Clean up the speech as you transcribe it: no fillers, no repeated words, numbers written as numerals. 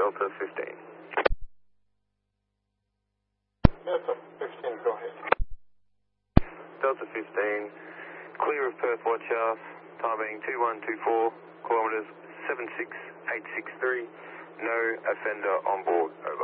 Delta 15. Delta 15, go ahead. Delta 15, clear of Perth Watchhouse, time being 2124, kilometres 76863, no offender on board, over.